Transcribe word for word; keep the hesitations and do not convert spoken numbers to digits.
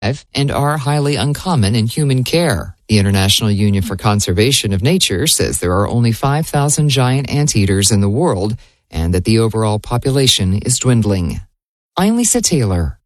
and are highly uncommon in human care. The International Union for Conservation of Nature says there are only five thousand giant anteaters in the world and that the overall population is dwindling. I'm Lisa Taylor.